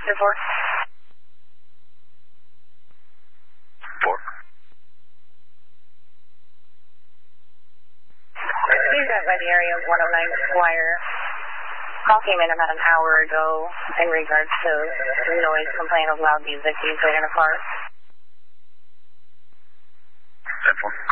Two, four. Four. Please got by the area of 109 Squire. Call came in about an hour ago in regards to noise complaint of loud music being played in a car. 10-4.